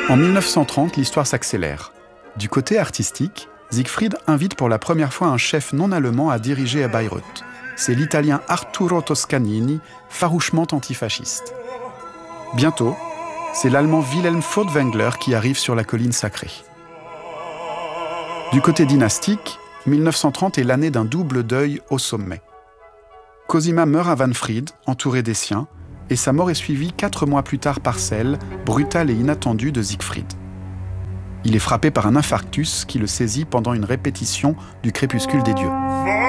En 1930, l'histoire s'accélère. Du côté artistique, Siegfried invite pour la première fois un chef non allemand à diriger à Bayreuth. C'est l'Italien Arturo Toscanini, farouchement antifasciste. Bientôt, c'est l'Allemand Wilhelm Furtwängler qui arrive sur la colline sacrée. Du côté dynastique, 1930 est l'année d'un double deuil au sommet. Cosima meurt à Wahnfried, entouré des siens, et sa mort est suivie 4 mois plus tard par celle, brutale et inattendue, de Siegfried. Il est frappé par un infarctus qui le saisit pendant une répétition du Crépuscule des dieux.